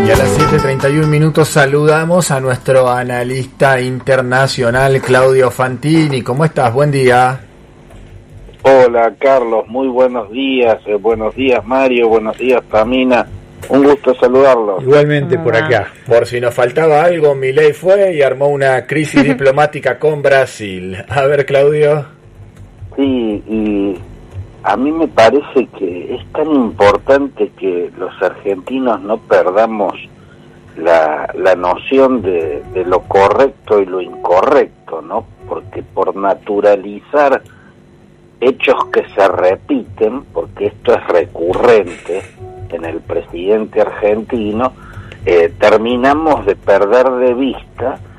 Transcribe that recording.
Y a las 7:31 saludamos a nuestro analista internacional Claudio Fantini. ¿Cómo estás? Buen día. Hola Carlos, muy buenos días. Buenos días Mario, buenos días Tamina. Un gusto saludarlos. Igualmente por acá. Por si nos faltaba algo, Milei fue y armó una crisis diplomática con Brasil. A ver, Claudio. Sí, y a mí me parece que es tan importante que los argentinos no perdamos la noción de lo correcto y lo incorrecto, ¿no? Porque por naturalizar hechos que se repiten, porque esto es recurrente en el presidente argentino, terminamos de perder de vista